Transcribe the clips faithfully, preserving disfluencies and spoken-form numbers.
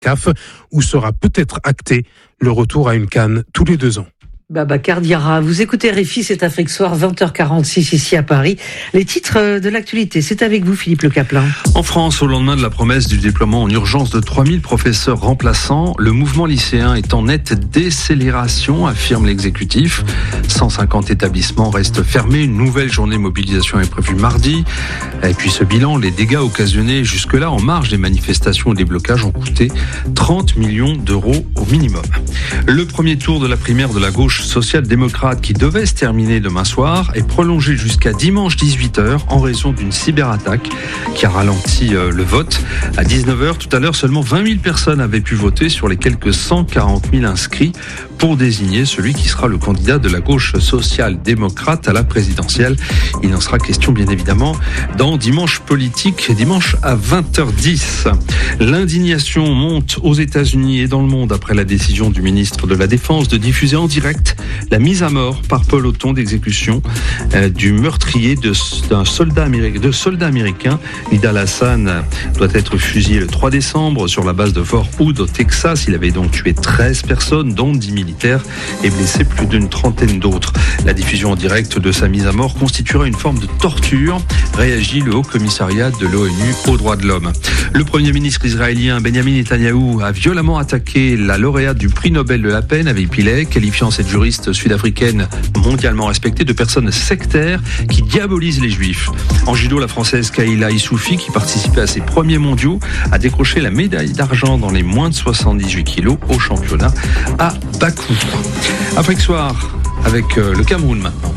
C A F, où sera peut-être acté le retour à une CAN tous les deux ans. Babacar Diarra, vous écoutez R F I, c'est Afrique Soir, vingt heures quarante-six ici à Paris. Les titres de l'actualité, c'est avec vous Philippe Le Caplin. En France, au lendemain de la promesse du déploiement en urgence de trois mille professeurs remplaçants, le mouvement lycéen est en nette décélération, affirme l'exécutif. cent cinquante établissements restent fermés, une nouvelle journée de mobilisation est prévue mardi. Et puis ce bilan, les dégâts occasionnés jusque-là en marge des manifestations et des blocages ont coûté trente millions d'euros au minimum. Le premier tour de la primaire de la gauche social-démocrate qui devait se terminer demain soir est prolongé jusqu'à dimanche dix-huit heures en raison d'une cyberattaque qui a ralenti le vote. À dix-neuf heures tout à l'heure, seulement vingt mille personnes avaient pu voter sur les quelques cent quarante mille inscrits pour désigner celui qui sera le candidat de la gauche social-démocrate à la présidentielle. Il en sera question bien évidemment dans Dimanche Politique, dimanche à vingt heures dix. L'indignation monte aux États-Unis et dans le monde après la décision du ministre de la Défense de diffuser en direct la mise à mort par peloton d'exécution euh, du meurtrier de, d'un soldat américain, de soldats américains. Nidal Hassan doit être fusillé le trois décembre sur la base de Fort Hood au Texas. Il avait donc tué treize personnes, dont dix militaires, et blessé plus d'une trentaine d'autres. La diffusion en direct de sa mise à mort constituera une forme de torture, réagit le Haut Commissariat de l'ONU aux droits de l'homme. Le Premier ministre israélien Benjamin Netanyahou a violemment attaqué la lauréate du prix Nobel de la paix, Navi Pillay, qualifiant cette juriste sud-africaine mondialement respectée de personnes sectaires qui diabolisent les juifs. En judo, la française Kaïla Issoufi, qui participait à ses premiers mondiaux, a décroché la médaille d'argent dans les moins de soixante-dix-huit kilos au championnat à Bakou. Afrique Soir avec le Cameroun maintenant.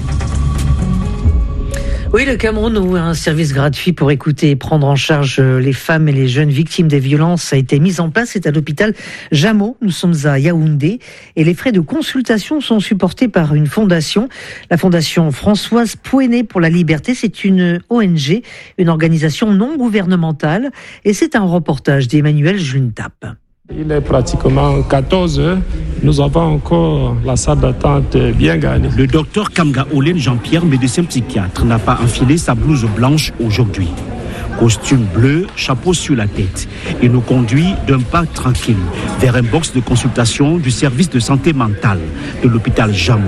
Oui, le Cameroun où un service gratuit pour écouter et prendre en charge les femmes et les jeunes victimes des violences a été mis en place. C'est à l'hôpital Jamo. Nous sommes à Yaoundé et les frais de consultation sont supportés par une fondation, la fondation Françoise Pouéné pour la liberté. C'est une O N G, une organisation non gouvernementale, et c'est un reportage d'Emmanuel Juntap. Il est pratiquement quatorze heures. Nous avons encore la salle d'attente bien garnie. Le docteur Kamga Olen Jean-Pierre, médecin psychiatre, n'a pas enfilé sa blouse blanche aujourd'hui. Costume bleu, chapeau sur la tête. Il nous conduit d'un pas tranquille vers un box de consultation du service de santé mentale de l'hôpital Jamo.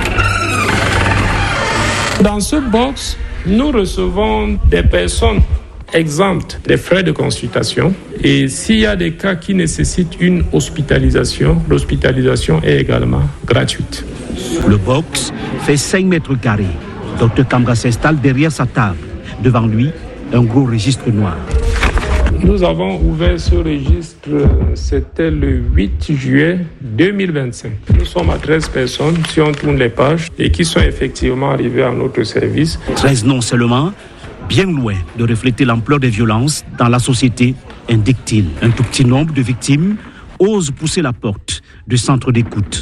Dans ce box, nous recevons des personnes exemptes des frais de consultation, et s'il y a des cas qui nécessitent une hospitalisation, l'hospitalisation est également gratuite. Le box fait cinq mètres carrés. docteur Kamga s'installe derrière sa table. Devant lui, un gros registre noir. Nous avons ouvert ce registre, c'était le huit juillet deux mille vingt-cinq. Nous sommes à treize personnes, si on tourne les pages, et qui sont effectivement arrivées à notre service. treize non seulement, bien loin de refléter l'ampleur des violences dans la société, indique-t-il. Un tout petit nombre de victimes osent pousser la porte du centre d'écoute.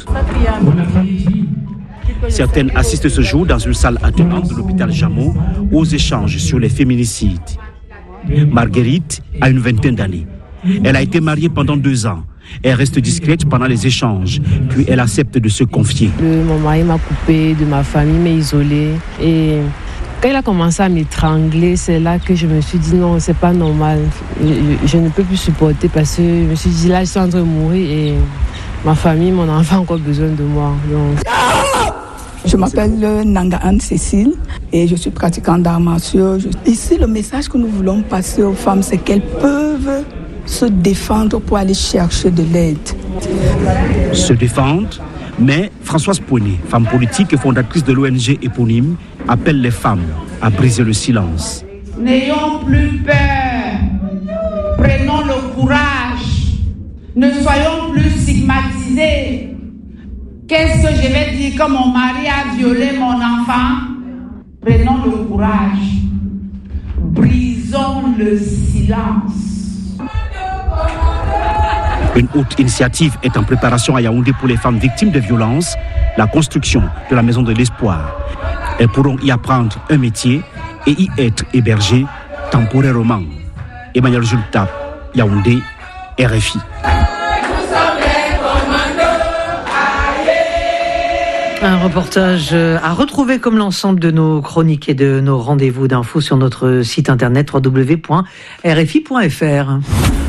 Certaines assistent ce jour dans une salle attenante de l'hôpital Jamo aux échanges sur les féminicides. Marguerite a une vingtaine d'années. Elle a été mariée pendant deux ans. Elle reste discrète pendant les échanges, puis elle accepte de se confier. Le, mon mari m'a coupé de ma famille, m'a isolée. Et quand il a commencé à m'étrangler, c'est là que je me suis dit non, c'est pas normal. Je, je ne peux plus supporter parce que je me suis dit là, je suis en train de mourir et ma famille, mon enfant ont encore besoin de moi. Donc... Je m'appelle Nanga Anne-Cécile et je suis pratiquante d'arts martiaux. Ici, le message que nous voulons passer aux femmes, c'est qu'elles peuvent se défendre pour aller chercher de l'aide. Se défendre, mais Françoise Pouéné, femme politique et fondatrice de l'O N G éponyme, appelle les femmes à briser le silence. N'ayons plus peur, prenons le courage, ne soyons plus stigmatisés. Qu'est-ce que je vais dire quand mon mari a violé mon enfant? Prenons le courage, brisons le silence. Une haute initiative est en préparation à Yaoundé pour les femmes victimes de violences, la construction de la Maison de l'Espoir. Elles pourront y apprendre un métier et y être hébergées temporairement. Emmanuel Juntap, Yaoundé, R F I. Un reportage à retrouver comme l'ensemble de nos chroniques et de nos rendez-vous d'infos sur notre site internet w w w point r f i point f r.